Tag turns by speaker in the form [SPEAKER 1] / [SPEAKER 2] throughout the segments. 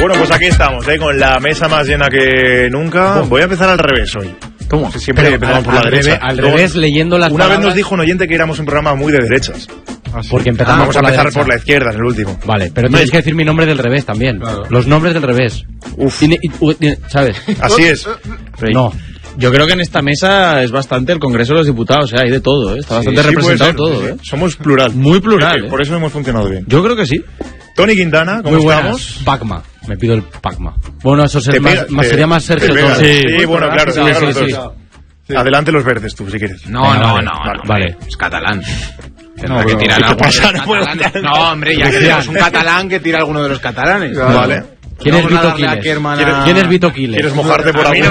[SPEAKER 1] Bueno, pues aquí estamos, con la mesa más llena que nunca. Voy a empezar al revés hoy.
[SPEAKER 2] ¿Cómo?
[SPEAKER 1] Siempre empezamos por la derecha.
[SPEAKER 3] Al revés, leyendo las
[SPEAKER 1] Una vez nos dijo un oyente que éramos un programa muy de derechas.
[SPEAKER 3] Porque empezamos
[SPEAKER 1] vamos a empezar por la izquierda en el último.
[SPEAKER 3] Vale, pero tienes que decir mi nombre del revés también. Claro. Los nombres del revés.
[SPEAKER 1] Uf.
[SPEAKER 3] ¿Sabes?
[SPEAKER 1] Así es.
[SPEAKER 3] No.
[SPEAKER 2] Yo creo que en esta mesa es bastante el Congreso de los Diputados, hay de todo, Está bastante representado todo,
[SPEAKER 1] Somos plural.
[SPEAKER 2] Muy plural,
[SPEAKER 1] Por eso hemos funcionado bien.
[SPEAKER 2] Yo creo que sí.
[SPEAKER 1] Tony Quintana, ¿cómo estamos?
[SPEAKER 3] Pacma. Me pido el Pacma. Bueno, eso sería más Sergio Torres.
[SPEAKER 1] Sí, bueno, claro.
[SPEAKER 3] Sí.
[SPEAKER 1] Adelante los verdes tú, si quieres.
[SPEAKER 2] No.
[SPEAKER 3] Vale.
[SPEAKER 2] Es catalán.
[SPEAKER 1] No, que tirar
[SPEAKER 2] no, hombre, ya que es un catalán que tira alguno de los catalanes.
[SPEAKER 1] Vale.
[SPEAKER 3] ¿Quién es Vito Quiles? ¿Quién es Vito Quiles?
[SPEAKER 1] ¿Quieres mojarte por algún...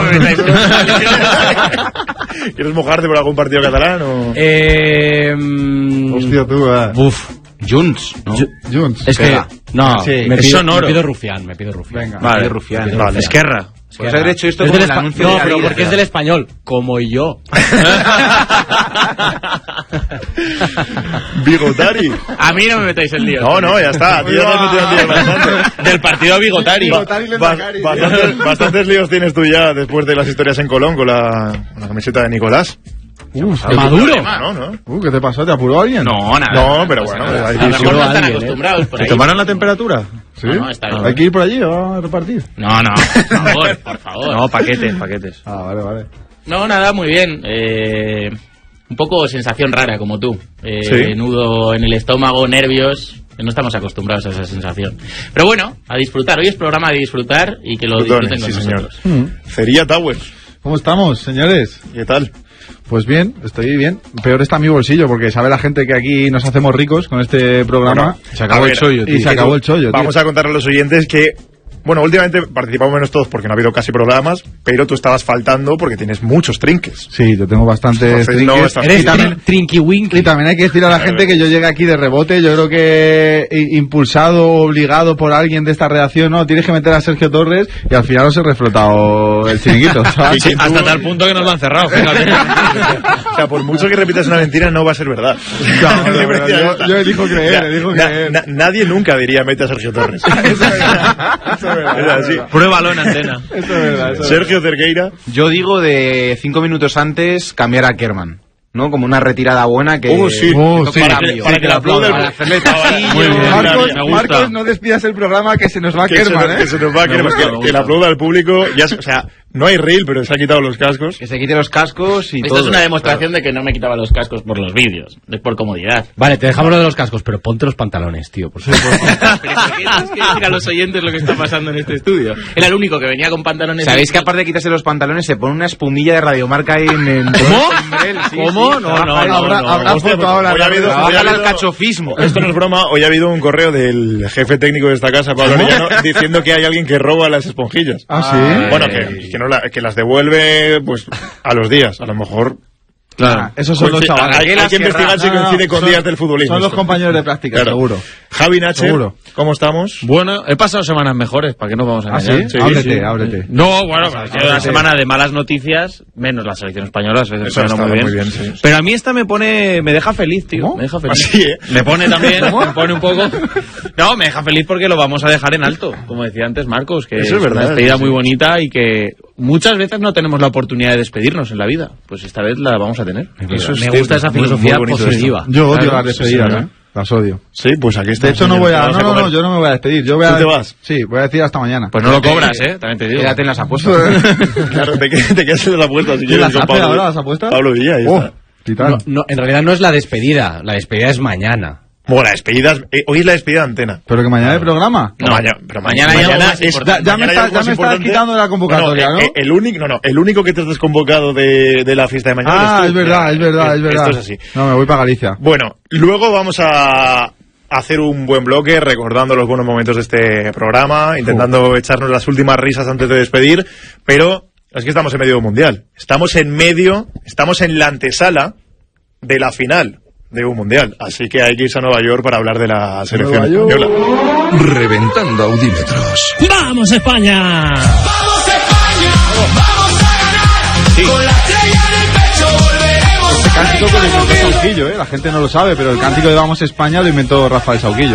[SPEAKER 1] ¿Quieres mojarte por algún partido catalán o...?
[SPEAKER 4] Hostia, tú,
[SPEAKER 3] Junts, ¿no?
[SPEAKER 4] Junts.
[SPEAKER 3] Es que... No,
[SPEAKER 2] sí.
[SPEAKER 3] me
[SPEAKER 2] sonoro.
[SPEAKER 3] Me pido Rufián.
[SPEAKER 2] Venga,
[SPEAKER 3] vale.
[SPEAKER 2] Vale. Esquerra.
[SPEAKER 3] Pues haber hecho esto como el anuncio de pero porque es del español, como yo.
[SPEAKER 1] Bigotari.
[SPEAKER 2] A mí no me metáis el lío.
[SPEAKER 1] No, ya está. A ti ya te has metido el lío bastante.
[SPEAKER 2] Del partido Bigotari.
[SPEAKER 1] Bastantes líos tienes tú ya después de las historias en Colón con la camiseta de Nicolás.
[SPEAKER 3] Maduro.
[SPEAKER 1] No.
[SPEAKER 4] ¿Qué te pasó? ¿Te apuró alguien?
[SPEAKER 2] No, nada.
[SPEAKER 1] No, pero bueno.
[SPEAKER 2] A lo mejor no están acostumbrados por ahí.
[SPEAKER 1] ¿Te tomaron la temperatura?
[SPEAKER 4] ¿Sí?
[SPEAKER 2] No, está bien.
[SPEAKER 4] ¿Hay que ir por allí o a repartir?
[SPEAKER 2] No, por favor. No, paquetes.
[SPEAKER 4] Vale.
[SPEAKER 2] No, nada, muy bien. Un poco sensación rara, como tú. Nudo en el estómago, nervios. No estamos acostumbrados a esa sensación. Pero bueno, a disfrutar. Hoy es programa de disfrutar y que lo disfruten con nosotros.
[SPEAKER 1] Cería Towers.
[SPEAKER 4] ¿Cómo estamos, señores?
[SPEAKER 1] ¿Qué tal?
[SPEAKER 4] Pues bien, estoy bien. Peor está mi bolsillo, porque sabe la gente que aquí nos hacemos ricos con este programa.
[SPEAKER 1] Bueno, se acabó el chollo, tío.
[SPEAKER 4] Y se acabó el chollo, tío.
[SPEAKER 1] Vamos a contarle a los oyentes que... Bueno, últimamente participamos menos todos porque no ha habido casi programas, pero tú estabas faltando porque tienes muchos trinques.
[SPEAKER 4] Sí, yo tengo bastantes trinques.
[SPEAKER 3] Eres trinky winky.
[SPEAKER 4] Y también hay que decir a la gente que yo llegué aquí de rebote. Yo creo que impulsado, obligado por alguien de esta redacción, no, tienes que meter a Sergio Torres y al final os he reflotado el chiringuito, ¿sabes?
[SPEAKER 2] Sí, hasta tal punto que nos lo han cerrado, fíjate.
[SPEAKER 1] O sea, por mucho que repitas una mentira, no va a ser verdad.
[SPEAKER 4] No, yo elijo creer,
[SPEAKER 1] Nadie nunca diría mete a Sergio Torres. Es así.
[SPEAKER 2] Pruébalo en antena.
[SPEAKER 4] Eso es verdad.
[SPEAKER 1] Sergio Cerqueira.
[SPEAKER 5] Yo digo de 5 minutos antes cambiar a Kerman, ¿no? Como una retirada buena que...
[SPEAKER 1] Sí. Para que la aplaude.
[SPEAKER 5] Para hacerle
[SPEAKER 1] Muy bien.
[SPEAKER 4] Marcos, no despidas el programa que se nos va a Kerman,
[SPEAKER 1] Que se nos va a Kerman. Que la aplauda al público. Ya, o sea, no hay reel, pero se ha quitado los cascos.
[SPEAKER 5] Que se quite los cascos y
[SPEAKER 2] Esto
[SPEAKER 5] todo.
[SPEAKER 2] es una demostración de que no me quitaba los cascos por los vídeos, es por comodidad.
[SPEAKER 3] Vale, te dejamos lo de los cascos, pero ponte los pantalones, tío, por favor.
[SPEAKER 2] Pero ¿por qué tienes que decir a los oyentes lo que está pasando en este estudio? Era el único que venía con pantalones.
[SPEAKER 5] ¿Sabéis que aparte de quitarse los pantalones se pone una espumilla de radiomarca ahí en
[SPEAKER 2] ¿Cómo?
[SPEAKER 5] Sí,
[SPEAKER 2] ¿Cómo?
[SPEAKER 5] Sí.
[SPEAKER 2] No.
[SPEAKER 4] Habrá foto ahora.
[SPEAKER 1] Hoy ha habido
[SPEAKER 5] al cachofismo.
[SPEAKER 1] Esto no es broma. Hoy ha habido un correo del jefe técnico de esta casa, Pablo Orellano, diciendo que hay alguien que roba las esponjillas.
[SPEAKER 4] ¿Ah, sí?
[SPEAKER 1] Bueno, que las devuelve pues a los días, a lo mejor.
[SPEAKER 4] Claro, esos son los chavales.
[SPEAKER 1] Hay que investigar si coincide con días del futbolismo.
[SPEAKER 4] Son los compañeros de práctica,
[SPEAKER 1] claro.
[SPEAKER 4] Seguro.
[SPEAKER 1] Javi Nacher, ¿cómo estamos?
[SPEAKER 2] Bueno, he pasado semanas mejores, ¿para qué nos vamos a engañar?
[SPEAKER 4] ¿Ah, sí? Ábrete.
[SPEAKER 2] No, bueno, es una semana de malas noticias, menos la selección española, eso está muy bien.
[SPEAKER 1] Sí.
[SPEAKER 2] Pero a mí esta me deja feliz, tío.
[SPEAKER 4] ¿Cómo?
[SPEAKER 2] Me deja feliz.
[SPEAKER 1] Así,
[SPEAKER 2] Me pone también, me pone un poco. No, me deja feliz porque lo vamos a dejar en alto, como decía antes Marcos, que
[SPEAKER 1] eso es verdad,
[SPEAKER 2] una despedida muy bonita y que muchas veces no tenemos la oportunidad de despedirnos en la vida. Pues esta vez la vamos a tener.
[SPEAKER 3] Me gusta esa filosofía positiva.
[SPEAKER 4] Yo odio las despedidas, ¿eh? Las odio.
[SPEAKER 1] Sí, pues aquí está.
[SPEAKER 4] De hecho, no voy a... No, yo no me voy a despedir. Yo voy a...
[SPEAKER 1] ¿Tú te vas?
[SPEAKER 4] Sí, voy a decir hasta mañana.
[SPEAKER 2] Pues no lo cobras, también te digo.
[SPEAKER 5] Quédate en las apuestas.
[SPEAKER 1] Claro, te quedas en la puerta si quieres.
[SPEAKER 4] ¿Las hace ahora las apuestas?
[SPEAKER 1] Pablo Villa, ahí está.
[SPEAKER 4] Titán.
[SPEAKER 3] No, en realidad no es la despedida es mañana.
[SPEAKER 1] Bueno, la despedida hoy es la despedida de antena.
[SPEAKER 4] Pero que mañana hay programa.
[SPEAKER 2] No,
[SPEAKER 1] pero
[SPEAKER 2] mañana
[SPEAKER 1] es
[SPEAKER 4] ya me estás quitando de la convocatoria, ¿no?
[SPEAKER 1] El único que te has desconvocado de la fiesta de mañana
[SPEAKER 4] es verdad.
[SPEAKER 1] Esto es así.
[SPEAKER 4] No, me voy para Galicia.
[SPEAKER 1] Bueno, luego vamos a hacer un buen bloque recordando los buenos momentos de este programa, intentando echarnos las últimas risas antes de despedir, pero es que estamos en medio del mundial. Estamos en la antesala de la final de un mundial, así que hay que irse a Nueva York para hablar de la selección española.
[SPEAKER 6] Reventando audímetros.
[SPEAKER 3] ¡Vamos España!
[SPEAKER 6] ¡Vamos España! ¡Vamos a ganar! Sí. Con la estrella en el pecho volveremos.
[SPEAKER 4] Este cántico que lo inventó Sauquillo, la gente no lo sabe, pero el cántico de Vamos España lo inventó Rafael Sauquillo.